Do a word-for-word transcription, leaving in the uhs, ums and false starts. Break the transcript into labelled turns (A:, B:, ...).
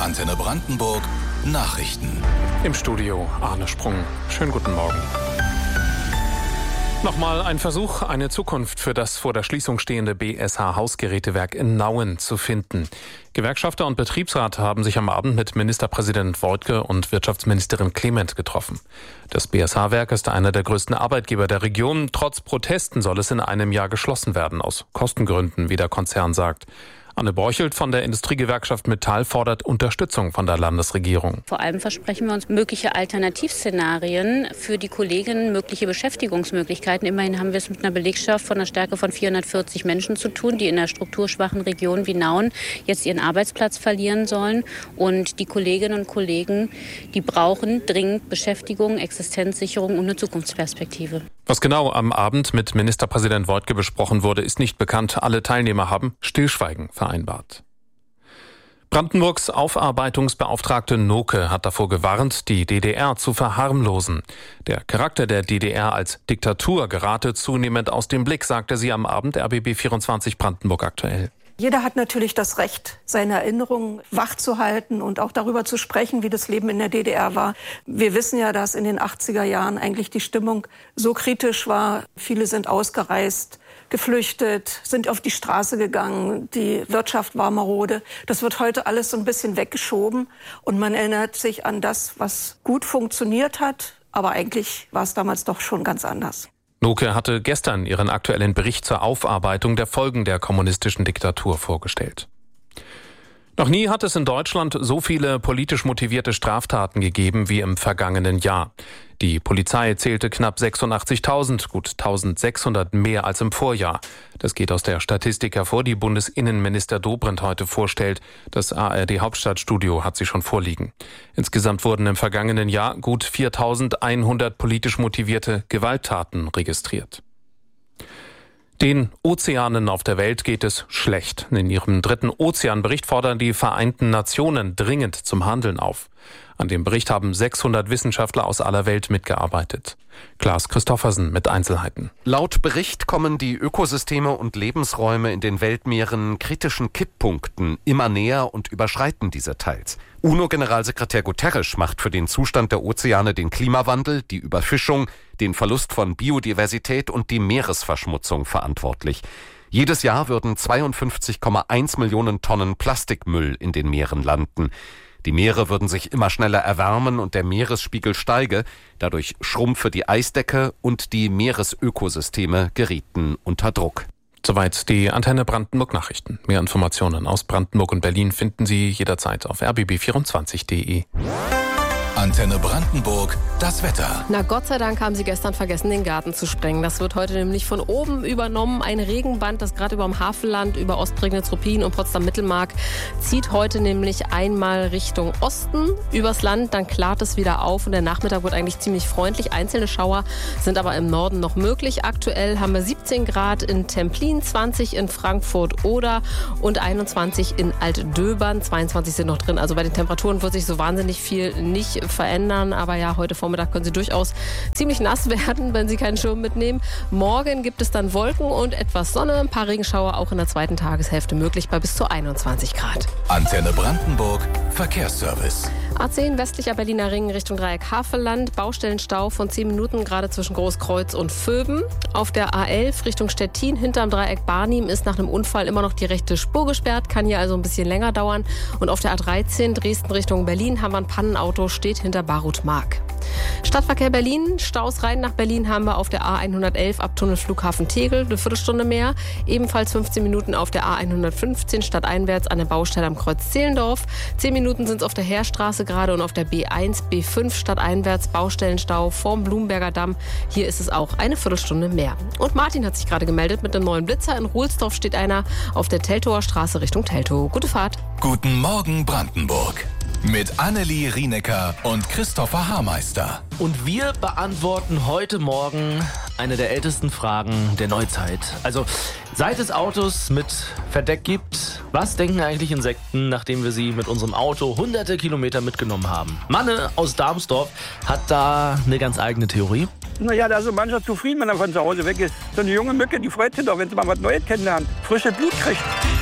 A: Antenne Brandenburg Nachrichten.
B: Im Studio Arne Sprung. Schönen guten Morgen. Nochmal ein Versuch, eine Zukunft für das vor der Schließung stehende B S H-Hausgerätewerk in Nauen zu finden. Gewerkschafter und Betriebsrat haben sich am Abend mit Ministerpräsident Woidke und Wirtschaftsministerin Clement getroffen. Das B S H-Werk ist einer der größten Arbeitgeber der Region. Trotz Protesten soll es in einem Jahr geschlossen werden, aus Kostengründen, wie der Konzern sagt. Anne Borchelt von der Industriegewerkschaft Metall fordert Unterstützung von der Landesregierung.
C: Vor allem versprechen wir uns mögliche Alternativszenarien für die Kolleginnen, mögliche Beschäftigungsmöglichkeiten. Immerhin haben wir es mit einer Belegschaft von einer Stärke von vierhundertvierzig Menschen zu tun, die in einer strukturschwachen Region wie Nauen jetzt ihren Arbeitsplatz verlieren sollen. Und die Kolleginnen und Kollegen, die brauchen dringend Beschäftigung, Existenzsicherung und eine Zukunftsperspektive.
B: Was genau am Abend mit Ministerpräsident Woidke besprochen wurde, ist nicht bekannt. Alle Teilnehmer haben Stillschweigen vereinbart. Brandenburgs Aufarbeitungsbeauftragte Noke hat davor gewarnt, die D D R zu verharmlosen. Der Charakter der D D R als Diktatur gerate zunehmend aus dem Blick, sagte sie am Abend R B B vierundzwanzig Brandenburg aktuell.
D: Jeder hat natürlich das Recht, seine Erinnerungen wachzuhalten und auch darüber zu sprechen, wie das Leben in der D D R war. Wir wissen ja, dass in den achtziger Jahren eigentlich die Stimmung so kritisch war. Viele sind ausgereist, geflüchtet, sind auf die Straße gegangen. Die Wirtschaft war marode. Das wird heute alles so ein bisschen weggeschoben. Und man erinnert sich an das, was gut funktioniert hat. Aber eigentlich war es damals doch schon ganz anders.
B: Noke hatte gestern ihren aktuellen Bericht zur Aufarbeitung der Folgen der kommunistischen Diktatur vorgestellt. Noch nie hat es in Deutschland so viele politisch motivierte Straftaten gegeben wie im vergangenen Jahr. Die Polizei zählte knapp sechsundachtzigtausend, gut eintausendsechshundert mehr als im Vorjahr. Das geht aus der Statistik hervor, die Bundesinnenminister Dobrindt heute vorstellt. Das A R D-Hauptstadtstudio hat sie schon vorliegen. Insgesamt wurden im vergangenen Jahr gut viertausendeinhundert politisch motivierte Gewalttaten registriert. Den Ozeanen auf der Welt geht es schlecht. In ihrem dritten Ozeanbericht fordern die Vereinten Nationen dringend zum Handeln auf. An dem Bericht haben sechshundert Wissenschaftler aus aller Welt mitgearbeitet. Klaas Christoffersen mit Einzelheiten.
E: Laut Bericht kommen die Ökosysteme und Lebensräume in den Weltmeeren kritischen Kipppunkten immer näher und überschreiten diese teils. UNO-Generalsekretär Guterres macht für den Zustand der Ozeane den Klimawandel, die Überfischung, den Verlust von Biodiversität und die Meeresverschmutzung verantwortlich. Jedes Jahr würden zweiundfünfzig Komma eins Millionen Tonnen Plastikmüll in den Meeren landen. Die Meere würden sich immer schneller erwärmen und der Meeresspiegel steige. Dadurch schrumpfe die Eisdecke und die Meeresökosysteme gerieten unter Druck.
B: Soweit die Antenne Brandenburg Nachrichten. Mehr Informationen aus Brandenburg und Berlin finden Sie jederzeit auf r b b vierundzwanzig punkt d e.
A: Antenne Brandenburg, das Wetter.
F: Na Gott sei Dank haben Sie gestern vergessen, den Garten zu sprengen. Das wird heute nämlich von oben übernommen. Ein Regenband, das gerade über dem Havelland, über Ostprignitz, Ruppin und Potsdam-Mittelmark zieht heute nämlich einmal Richtung Osten übers Land. Dann klart es wieder auf und der Nachmittag wird eigentlich ziemlich freundlich. Einzelne Schauer sind aber im Norden noch möglich. Aktuell haben wir siebzehn Grad in Templin, zwanzig in Frankfurt-Oder und einundzwanzig in Altdöbern. zweiundzwanzig sind noch drin. Also bei den Temperaturen wird sich so wahnsinnig viel nicht verändern, aber ja, heute Vormittag können Sie durchaus ziemlich nass werden, wenn Sie keinen Schirm mitnehmen. Morgen gibt es dann Wolken und etwas Sonne, ein paar Regenschauer auch in der zweiten Tageshälfte möglich bei bis zu einundzwanzig Grad.
A: Antenne Brandenburg, Verkehrsservice.
F: A zehn westlicher Berliner Ring Richtung Dreieck Havelland, Baustellenstau von zehn Minuten gerade zwischen Großkreuz und Vöben. Auf der A elf Richtung Stettin hinterm Dreieck Barnim ist nach einem Unfall immer noch die rechte Spur gesperrt, kann hier also ein bisschen länger dauern. Und auf der A dreizehn Dresden Richtung Berlin haben wir ein Pannenauto, steht hinter Barut-Mark. Stadtverkehr Berlin, Staus rein nach Berlin haben wir auf der A hundertelf ab Tunnel Flughafen Tegel, eine Viertelstunde mehr. Ebenfalls fünfzehn Minuten auf der A hundertfünfzehn stadteinwärts an der Baustelle am Kreuz Zehlendorf. zehn Minuten sind es auf der Heerstraße gerade und auf der B eins, B fünf stadteinwärts Baustellenstau vorm Blumberger Damm. Hier ist es auch eine Viertelstunde mehr. Und Martin hat sich gerade gemeldet mit einem neuen Blitzer. In Ruhlsdorf steht einer auf der Teltower Straße Richtung Teltow. Gute Fahrt.
A: Guten Morgen Brandenburg. Mit Annelie Rienecker und Christopher Haarmeister.
G: Und wir beantworten heute Morgen eine der ältesten Fragen der Neuzeit. Also, seit es Autos mit Verdeck gibt, was denken eigentlich Insekten, nachdem wir sie mit unserem Auto hunderte Kilometer mitgenommen haben? Manne aus Darmsdorf hat da eine ganz eigene Theorie.
H: Naja, da ist so mancher zufrieden, wenn er von zu Hause weg ist. So eine junge Mücke, die freut sich doch, wenn sie mal was Neues kennenlernt. Frische Blut kriegt.